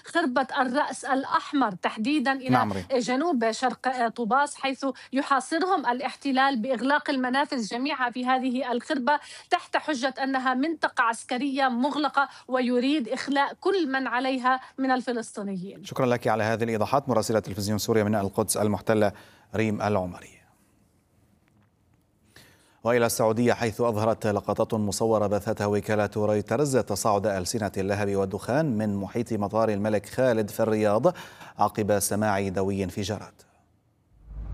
خربة الرأس الأحمر تحديدا إلى نعم ريم. جنوب شرق طوباس، حيث يحاصرهم الاحتلال بإغلاق المنافذ جميعها في هذه الخربة تحت حجة أنها منطقة عسكرية مغلقة، ويريد إخلاء كل من عليها من الفلسطينيين. شكرا لك على هذه الإيضاحات، مراسلة تلفزيون سوريا من القدس المحتلة ريم العمري. وإلى السعودية، حيث أظهرت لقطات مصورة بثتها وكالة رويترز تصاعد ألسنة اللهب والدخان من محيط مطار الملك خالد في الرياض عقب سماع دوي انفجارات.